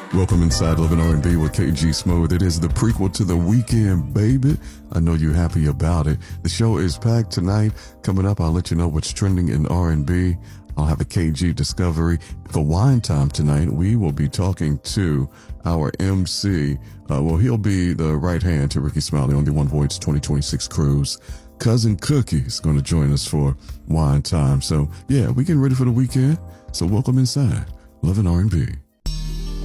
Welcome inside Love and R&B with KG Smooth. It is the prequel to The Weeknd, baby. I know you're happy about it. The show is packed tonight. Coming up, I'll let you know what's trending in R&B. I'll have a KG discovery. For wine time tonight, we will be talking to our MC. He'll be the right hand to Ricky Smiley on the One Voyage 2026 cruise. Cousin Cookie is going to join us for wine time. So, yeah, we getting ready for the weekend. So welcome inside Love and R&B.